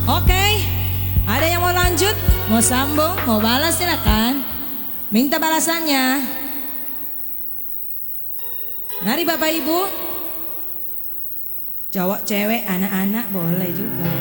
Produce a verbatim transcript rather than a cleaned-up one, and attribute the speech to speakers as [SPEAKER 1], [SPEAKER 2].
[SPEAKER 1] Oke, ada yang mau lanjut, mau sambung, mau balas silakan. Minta balasannya. Mari Bapak Ibu. Cowok, cewek, anak-anak boleh juga.